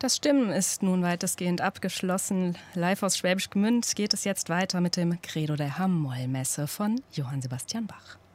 Das Stimmen ist nun weitestgehend abgeschlossen. Live aus Schwäbisch Gmünd geht es jetzt weiter mit dem Credo der H-Moll-Messe von Johann Sebastian Bach.